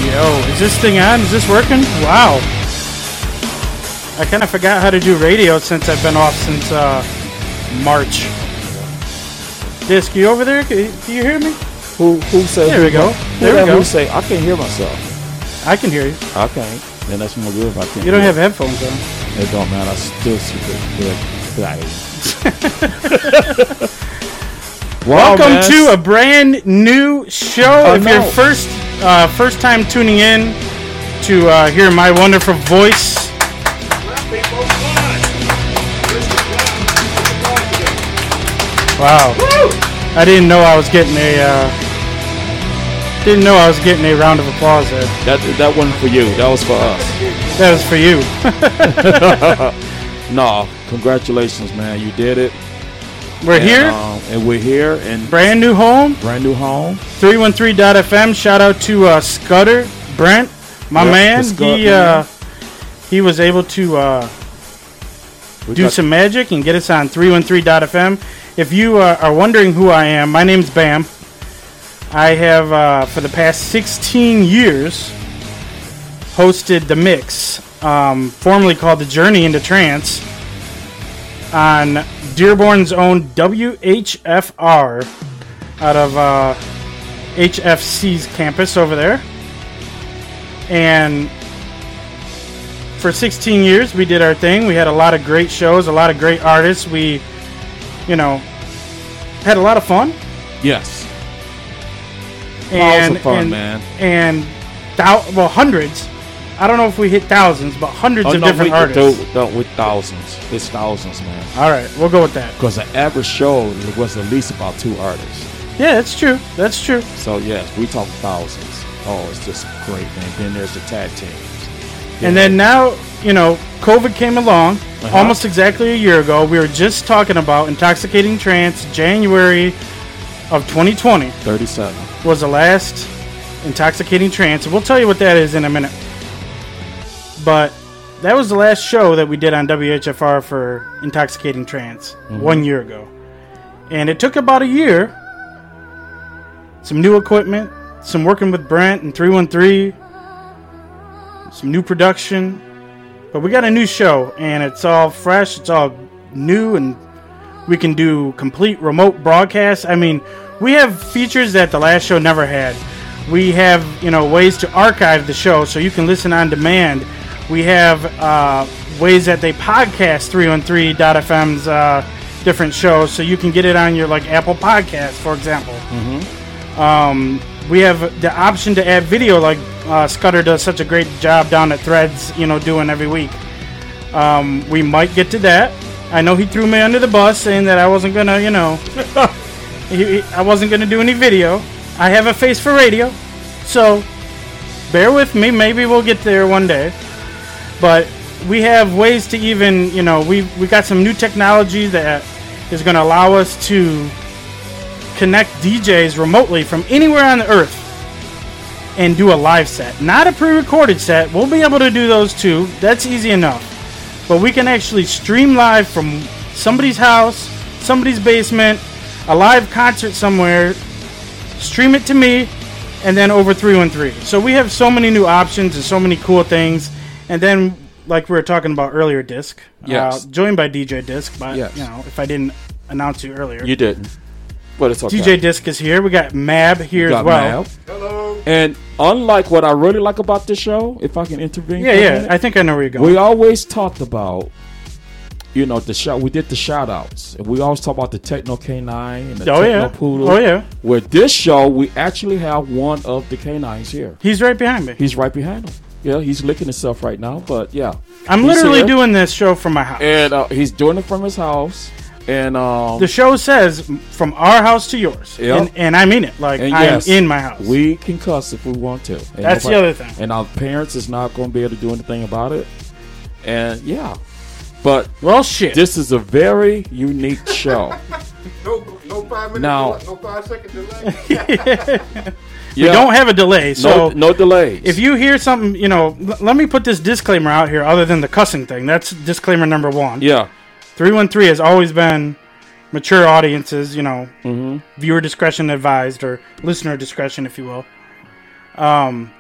Yo, is this thing on? Is this working? Wow. I kind of forgot how to do radio since I've been off since March. Disc, you over there? Can you hear me? Who said? There we go. There we go. Who say I can't hear myself? I can hear you. Okay, then that's more good if I can't. You don't have headphones on. It don't matter. I still super good. Welcome to a brand new show. If you're first time tuning in to hear my wonderful voice. Wow. I didn't know I was getting a round of applause there. That wasn't for you. That was for us. That was for you. No, congratulations, man. You did it. We're here. And we're here. And brand new home. 313.fm. Shout out to Scudder, Brent, my man. He was able to do some magic and get us on 313.fm. If you are wondering who I am, my name's Bam. I have, for the past 16 years, hosted The Mix, formerly called The Journey into Trance, on Dearborn's own WHFR out of HFC's campus over there. And for 16 years, we did our thing. We had a lot of great shows, a lot of great artists. We, had a lot of fun. Yes. And lots of fun, man. And hundreds. I don't know if we hit thousands, but hundreds of different artists. With thousands. It's thousands, man. All right, we'll go with that. Because the average show was at least about 2 artists. Yeah, that's true. That's true. So, yes, we talk thousands. Oh, it's just great, man. Then there's the tag teams. Yeah. And then now, COVID came along almost exactly a year ago. We were just talking about Intoxicating Trance. January of 2020 37 was the last Intoxicating Trance. We'll tell you what that is in a minute. But that was the last show that we did on WHFR for Intoxicating Trance 1 year ago. And it took about a year. Some new equipment, some working with Brent and 313, some new production. But we got a new show, and it's all fresh, it's all new, and we can do complete remote broadcasts. I mean, we have features that the last show never had. We have, ways to archive the show so you can listen on demand. We have ways that they podcast 313.fm's different shows so you can get it on your Apple Podcasts, for example. We have the option to add video like Scudder does such a great job down at Threads, doing every week. We might get to that. I know he threw me under the bus saying that I wasn't going to, I wasn't going to do any video. I have a face for radio, so bear with me. Maybe we'll get there one day. But we have ways to even, we got some new technology that is going to allow us to connect DJs remotely from anywhere on the earth and do a live set. Not a pre-recorded set. We'll be able to do those too. That's easy enough. But we can actually stream live from somebody's house, somebody's basement, a live concert somewhere, stream it to me, and then over 313. So we have so many new options and so many cool things. And then, like we were talking about earlier, Disc. Yes. Joined by DJ Disc, but yes. If I didn't announce you earlier. You didn't. But it's okay. DJ Disc is here. We got Mab here as well. Mab. Hello. And unlike what I really like about this show, if I can intervene. Yeah. I think I know where you're going. We always talked about, the show. We did the shout outs. We always talk about the Techno K9 and the Techno Poodle. Oh, yeah. With this show, we actually have one of the K9s here. He's right behind me. He's right behind him. Yeah, he's licking himself right now, but yeah. I'm literally doing this show from my house. And he's doing it from his house. And the show says from our house to yours. Yep. And I mean it. I'm in my house. We can cuss if we want to. That's the other thing. And our parents is not going to be able to do anything about it. And yeah. But shit. This is a very unique show. No 5 minutes. Now, no 5 second delay. We don't have a delay, so no delays. If you hear something, let me put this disclaimer out here. Other than the cussing thing, that's disclaimer number 1. Yeah. 313 has always been mature audiences, viewer discretion advised, or listener discretion, if you will.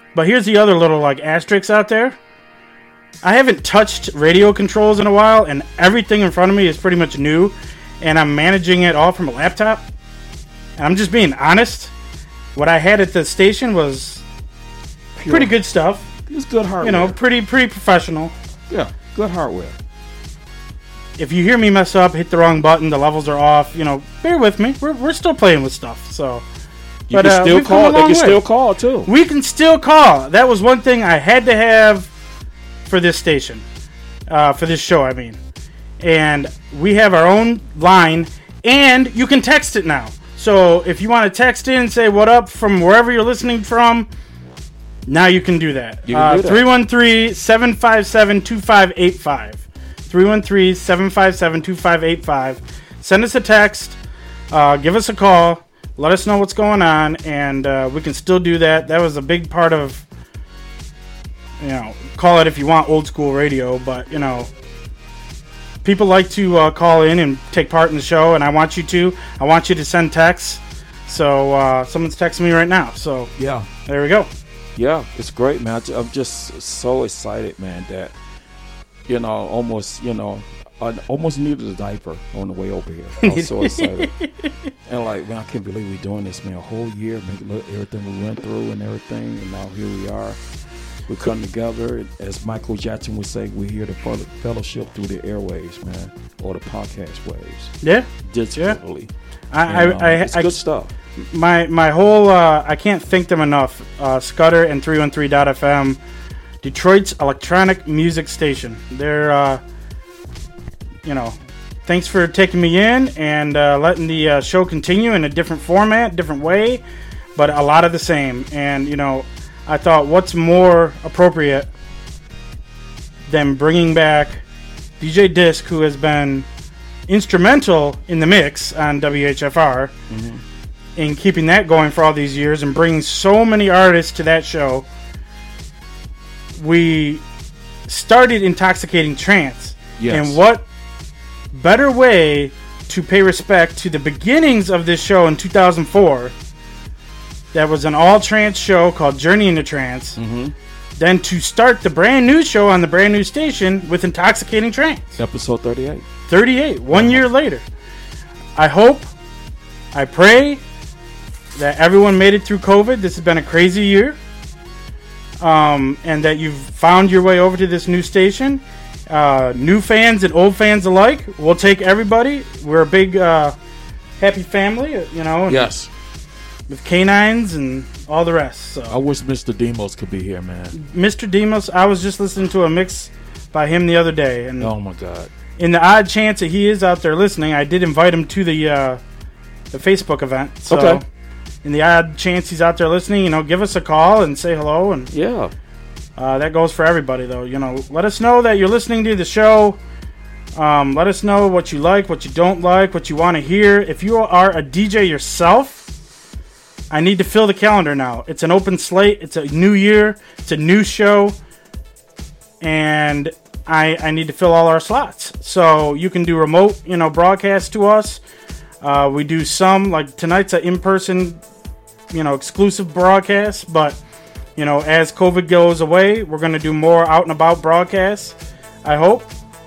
But here's the other little like asterisks out there. I haven't touched radio controls in a while, and everything in front of me is pretty much new, and I'm managing it all from a laptop. And I'm just being honest. What I had at the station was pretty good stuff. It's good hardware. You know, pretty professional. Yeah, good hardware. If you hear me mess up, hit the wrong button, the levels are off, you know, bear with me. We're still playing with stuff, so. You can still call. They can still call, too. We can still call. That was one thing I had to have for this station. For this show, I mean. And we have our own line, and you can text it now. So if you want to text in and say what up from wherever you're listening from, now you can do that. 313-757-2585. 313-757-2585. Send us a text. Give us a call. Let us know what's going on, and we can still do that. That was a big part of, you know, call it if you want old school radio, but, you know, people like to call in and take part in the show, and I want you to. I want you to send texts. So someone's texting me right now. So yeah, there we go. Yeah, it's great, man. I'm just so excited, man, that, you know, almost needed a diaper on the way over here. I was so excited. And like, man, I can't believe we're doing this, man. A whole year, man, look, everything we went through and everything, and now here we are. We come together, as Michael Jackson would say, we're here to fellowship through the airwaves, man, or the podcast waves. Yeah, digitally. Yeah. It's good stuff. My whole I can't thank them enough. Scudder and 313.fm, Detroit's electronic music station. They're you know, thanks for taking me in and letting the show continue in a different format, different way, but a lot of the same. And, you know, I thought what's more appropriate than bringing back DJ Disc, who has been instrumental in the mix on WHFR, in keeping that going for all these years and bringing so many artists to that show. We started Intoxicating Trance. Yes. And what better way to pay respect to the beginnings of this show in 2004, that was an all-trance show called Journey into Trance, than to start the brand new show on the brand new station with Intoxicating Trance. Episode 38. 38, 1 year later. I hope, I pray that everyone made it through COVID. This has been a crazy year. And that you've found your way over to this new station. New fans and old fans alike. We'll take everybody. We're a big happy family, you know. Yes. With canines and all the rest. So I wish Mr. Demos could be here, man. Mr. Demos, I was just listening to a mix by him the other day, and oh my God! In the odd chance that he is out there listening, I did invite him to the Facebook event. So okay. In the odd chance he's out there listening, you know, give us a call and say hello. And yeah. That goes for everybody, though. You know, let us know that you're listening to the show. Let us know what you like, what you don't like, what you want to hear. If you are a DJ yourself, I need to fill the calendar now. It's an open slate. It's a new year. It's a new show. And I need to fill all our slots. So you can do remote, you know, broadcasts to us. We do some, like tonight's an in-person, you know, exclusive broadcast, but you know, as COVID goes away, we're going to do more out and about broadcasts, I hope.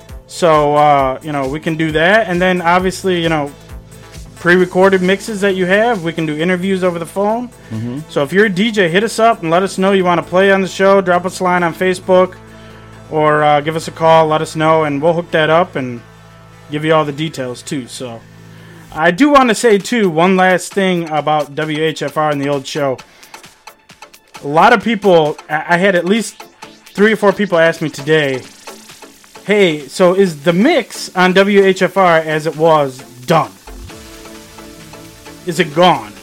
So, you know, we can do that. And then obviously, you know, pre-recorded mixes that you have, we can do interviews over the phone. So if you're a DJ, hit us up and let us know you want to play on the show. Drop us a line on Facebook or give us a call, let us know, and we'll hook that up and give you all the details too. So I do want to say too, one last thing about WHFR and the old show. A lot of people, I had at least 3 or 4 people ask me today, hey, so is the mix on WHFR as it was done? Is it gone?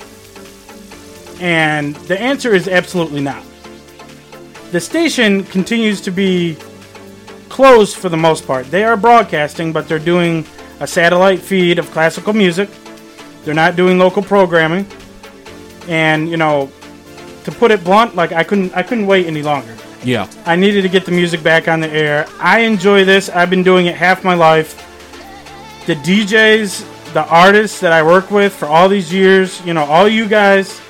And the answer is absolutely not. The station continues to be closed for the most part. They are broadcasting, but they're doing a satellite feed of classical music. They're not doing local programming. And, you know, to put it blunt, like I couldn't wait any longer. Yeah. I needed to get the music back on the air. I enjoy this. I've been doing it half my life. The DJs, the artists that I work with for all these years, you know, all you guys,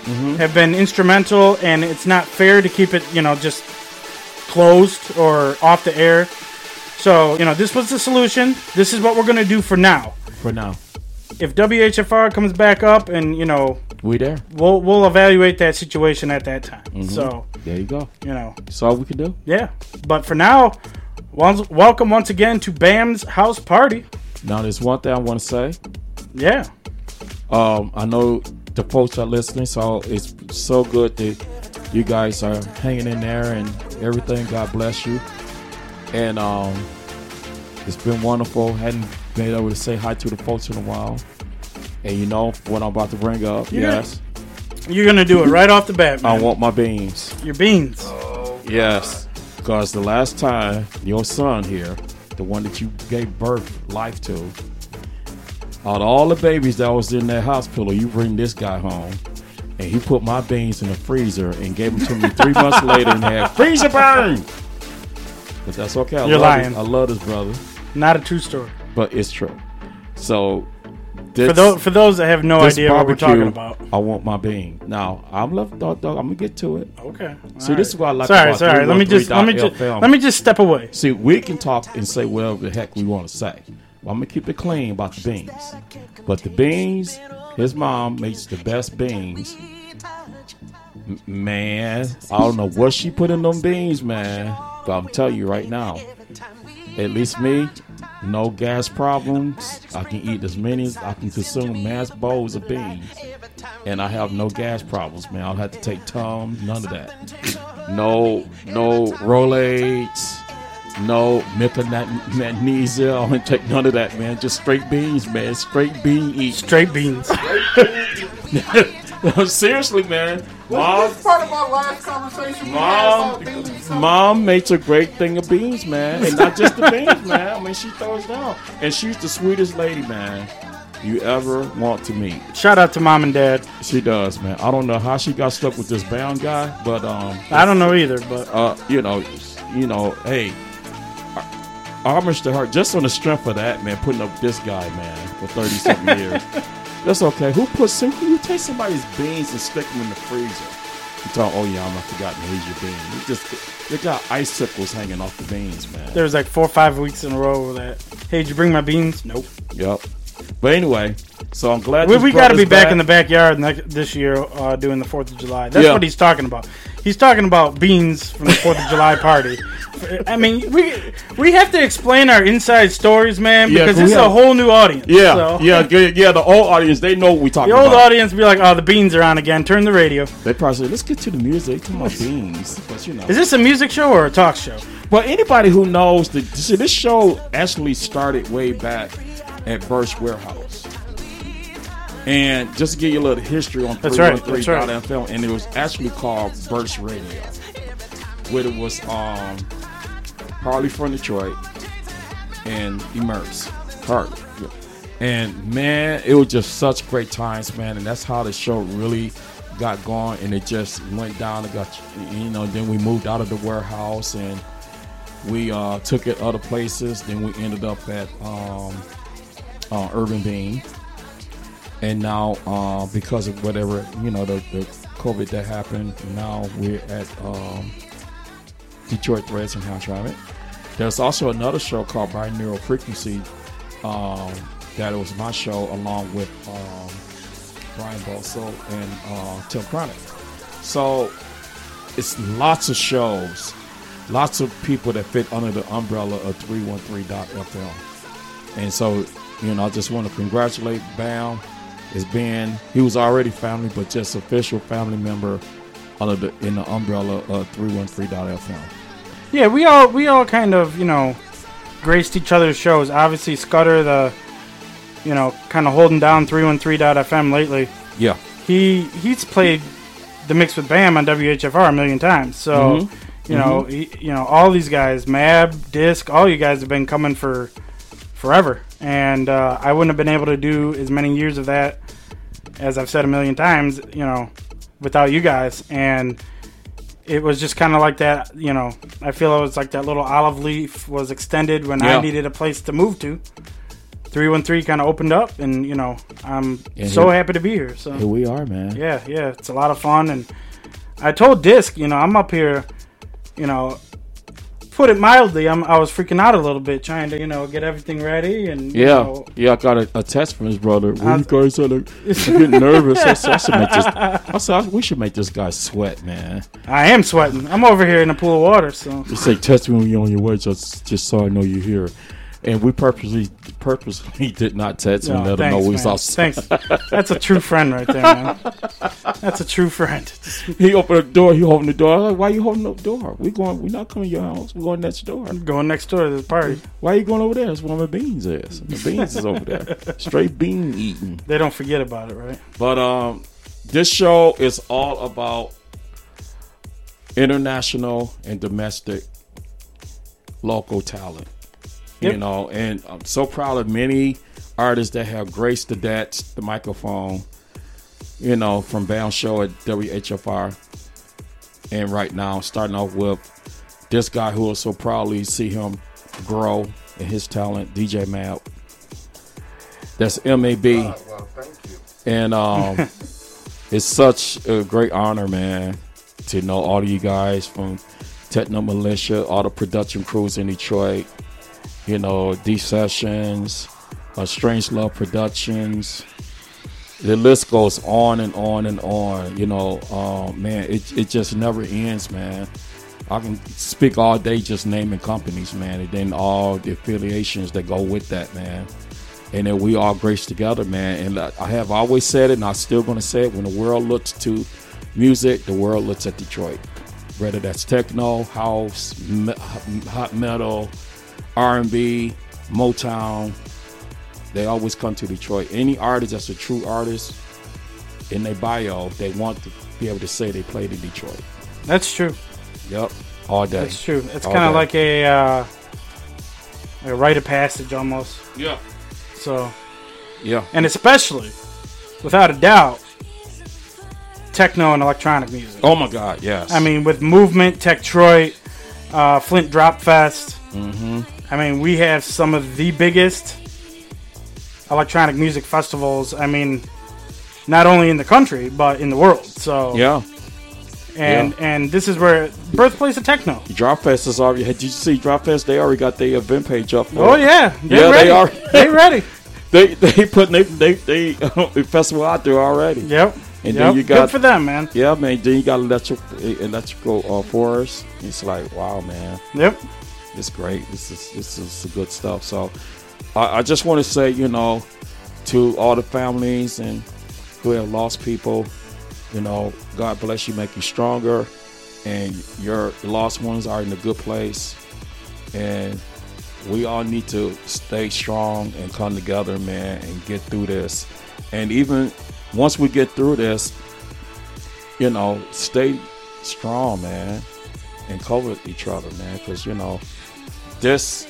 have been instrumental, and it's not fair to keep it, just closed or off the air. So, this was the solution. This is what we're going to do for now. For now. If WHFR comes back up and, we there. We'll evaluate that situation at that time. So, there you go. That's all we can do. Yeah. But for now, welcome once again to Bam's House Party. Now, there's one thing I want to say. Yeah. I know the folks are listening, so it's so good that you guys are hanging in there and everything. God bless you. And it's been wonderful. Hadn't been able to say hi to the folks in a while. And what I'm about to bring up. Yes. You're going to do it right off the bat, man. I want my beans. Your beans. Yes. Because the last time your son here, the one that you gave life to, out of all the babies that was in that hospital, you bring this guy home. And he put my beans in the freezer and gave them to me 3 months later and had freezer burn. But that's okay. You're lying. I love this brother. Not a true story. But it's true. So, for those that have no idea what we're talking about, I want my bean. Now, I'm gonna get to it. Okay. See, this is what I like about Sorry. Let me just step away. See, we can talk and say whatever the heck we want to say. Well, I'm gonna keep it clean about the beans. But the beans, his mom makes the best beans. Man, I don't know what she put in them beans, man. But I'm telling you right now, at least me, no gas problems. I can eat as many as I can consume mass bowls of beans. And I have no gas problems, man. I don't have to take Tums, none of that. No Rolaids, no magnesia. I don't take none of that, man. Just straight beans, man. Straight bean eat. Straight beans. Seriously, man. That's part of our last conversation. Mom makes a great thing of beans, man. And not just the beans, man. I mean, she throws down. And she's the sweetest lady, man, you ever want to meet. Shout out to Mom and Dad. She does, man. I don't know how she got stuck with this bound guy, but I don't know either, but hey, homage to her just on the strength of that, man, putting up this guy, man, for 30-something years. That's okay. Who takes somebody's beans and stick them in the freezer? You talk, oh yeah, I'm not forgotten. Here's your beans. They got icicles hanging off the beans, man. There was like 4 or 5 weeks in a row that, hey, did you bring my beans? Nope. Yep. But anyway, so I'm glad we got to be back in the backyard this year doing the 4th of July. That's what he's talking about. He's talking about beans from the 4th of July party. I mean, we have to explain our inside stories, man, because this is a whole new audience. Yeah, the old audience, they know what we talking about. The old audience be like, oh, the beans are on again. Turn the radio. They probably say, let's get to the music. Come on, beans. But, Is this a music show or a talk show? Well, anybody who knows, this show actually started way back at Birch Warehouse. And just to give you a little history on 313.FM, and it was actually called Birch Radio. Where it was Harley from Detroit and Immerse. Harley. And man, it was just such great times, man. And that's how the show really got going. And it just went down and got, then we moved out of the warehouse and we took it other places. Then we ended up at Urban Bean. And now, because of whatever, the COVID that happened, now we're at Detroit Threads and Hamtramck. There's also another show called Binaural Frequency that was my show along with Brian Bosso and Tim Chronic. So it's lots of shows, lots of people that fit under the umbrella of 313.FM. And so, I just want to congratulate Bam. He was already family, but just official family member in the umbrella of 313.FM. Yeah, we all kind of, graced each other's shows. Obviously, Scudder, kind of holding down 313.FM lately. Yeah. He's played the mix with Bam on WHFR a million times. So, all these guys, Mab, Disc, all you guys have been coming for forever. And I wouldn't have been able to do as many years of that, as I've said a million times, without you guys. And it was just kind of like that, I feel it was like that little olive leaf was extended when I needed a place to move to. 313 kind of opened up, and I'm And so here- happy to be here. So Here we are, man. yeah, it's a lot of fun, and I told Disc, I'm up here, put it mildly, I was freaking out a little bit trying to get everything ready, and Yeah, I got a text from his brother. You guys are getting nervous. I said, we should make this guy sweat, man. I am sweating. I'm over here in a pool of water, so You say, text me when you're on your way, just so I know you're here. And we purposely did not text him and let him know we was outside. Thanks. That's a true friend right there, man. That's a true friend. He opened the door. He holding the door. I'm like, why you holding the door? We're not coming to your house. We're going next door. I'm going next door to this party. Why are you going over there? That's where my beans is. The beans is over there. Straight bean eating. They don't forget about it, right? But this show is all about international and domestic local talent. Yep. And I'm so proud of many artists that have graced the microphone, from Bounce Show at WHFR. And right now, starting off with this guy who will so proudly see him grow in his talent, DJ Mab. That's MAB. Well, thank you. And it's such a great honor, man, to know all of you guys from Techno Militia, all the production crews in Detroit. D Sessions, Strange Love Productions. The list goes on and on and on. Man, it just never ends, man. I can speak all day just naming companies, man, and then all the affiliations that go with that, man. And then we all grace together, man. And I have always said it, and I'm still going to say it. When the world looks to music, the world looks at Detroit. Whether that's techno, house, hot metal, R&B, Motown, they always come to Detroit. Any artist that's a true artist, in their bio, they want to be able to say they played in Detroit. That's true. Yep, all day. That's true. It's All kind of day. like a rite of passage almost. Yeah. So, Yeah. and especially, without a doubt, techno and electronic music. Oh my God, yes. I mean, with Movement, Techtroit, Flint Drop Fest. Mm-hmm. I mean, we have some of the biggest electronic music festivals. I mean, not only in the country but in the world. So Yeah. and this is where birthplace of techno. Drop Fest is already. Did you see Drop Fest? They already got their event page up. For Oh it. yeah, Yeah, ready. they are. They ready. They put they festival out there already. Yep. And yep. then you got good for them, man. Yeah, man. Then you got electrical forest. It's like, wow, man. Yep. It's great. This is good stuff. So I just want to say, to all the families and who have lost people, God bless you, make you stronger, and your lost ones are in a good place. And we all need to stay strong and come together, man, and get through this. And even once we get through this, stay strong, man, and cover each other, man, because this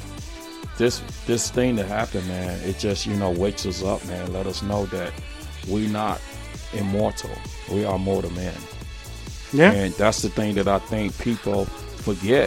thing that happened, man, it just wakes us up, man. Let us know that we're not immortal. We are mortal men. Yeah. And that's the thing that I think people forget.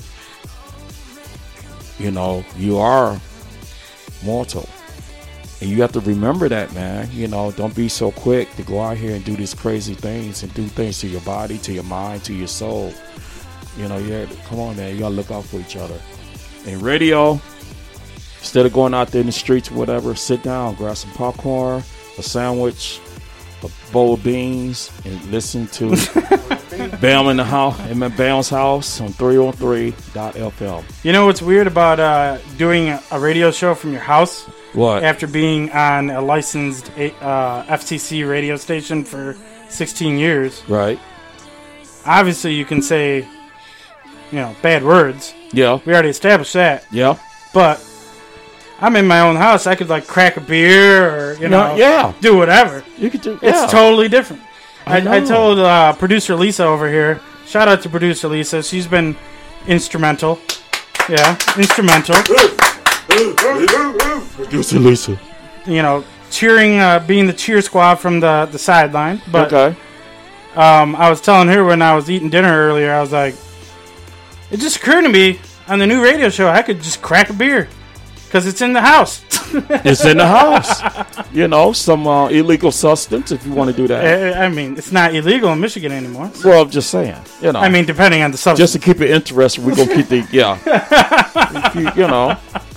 You are mortal. And you have to remember that, man. Don't be so quick to go out here and do these crazy things and do things to your body, to your mind, to your soul. Come on, man. You gotta look out for each other. And radio, instead of going out there in the streets or whatever, sit down, grab some popcorn, a sandwich, a bowl of beans, and listen to Bam in the house, in my Bam's house on 303.fm. You know what's weird about doing a radio show from your house? What? After being on a licensed FCC radio station for 16 years, Right. obviously you can say, bad words. Yeah. We already established that. Yeah. But I'm in my own house. I could crack a beer or yeah. do whatever. You could do. It's yeah. totally different. I know. told producer Lisa over here. Shout out to producer Lisa. She's been instrumental. Yeah, instrumental. Producer Lisa. Cheering, being the cheer squad from the sideline. But Okay. I was telling her when I was eating dinner earlier, I was like, it just occurred to me on the new radio show I could just crack a beer because it's in the house. It's in the house. You know, some illegal substance if you want to do that. I mean, it's not illegal in Michigan anymore. Well, I'm just saying. You know. I mean, depending on the substance. Just to keep it interesting, we're gonna keep the you know.